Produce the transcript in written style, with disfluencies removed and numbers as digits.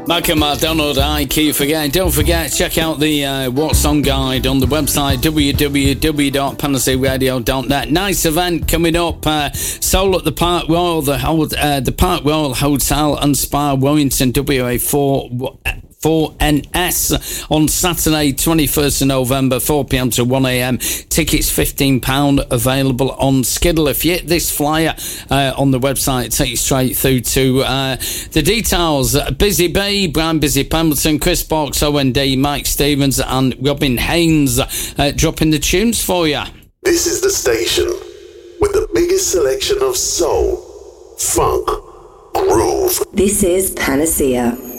Malcolm McDonald, I keep forgetting. Don't forget, check out the What Song Guide on the website, www.panacearadio.net. Nice event coming up. Soul at the Park Royal, the Park Royal Hotel and Spa, Warrington, WA4NS on Saturday 21st of November 4pm to 1am. Tickets £15 available on Skiddle. If you hit this flyer on the website, it takes you straight through to the details. Busy B, Brian Busy Pemberton, Chris Box, OND, Mike Stevens and Robin Haynes dropping the tunes for you. This is the station with the biggest selection of soul, funk, groove. This is Panacea.